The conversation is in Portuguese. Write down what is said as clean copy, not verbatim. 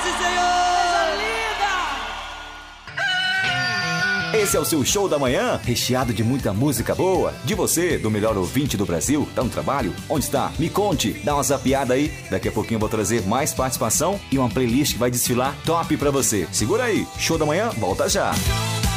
senhor! Esse é o seu show da manhã, recheado de muita música boa. De você, do melhor ouvinte do Brasil. Tá no trabalho? Onde está? Me conte, dá uma zapiada aí. Daqui a pouquinho eu vou trazer mais participação e uma playlist que vai desfilar top pra você. Segura aí, show da manhã, volta já.